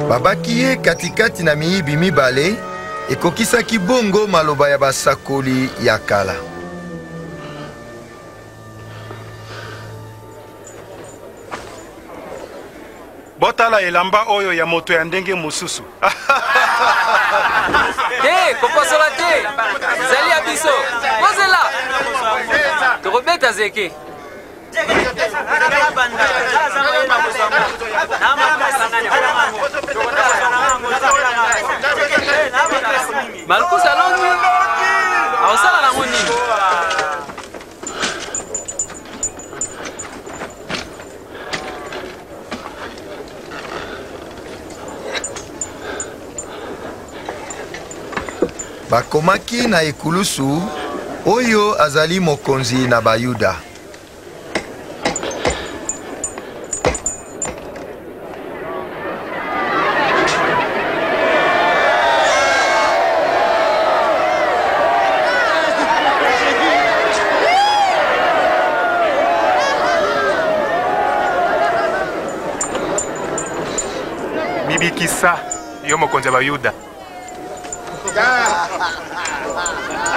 babaki ye katikati na miyibi mibale ekokisaki bongo maloba ya basakoli ya kala. Botala elamba oyo ya moto ya ndenge mosusu. Hey, koposola te. Zali abiso. Pozela. Tokobeta zeke. Malkusa longi. Awasala na ngoni. Bakomaki na ekulusu oyo azali mokonzi na Bayuda. Bibikisa yo mokonzi wa Bayuda.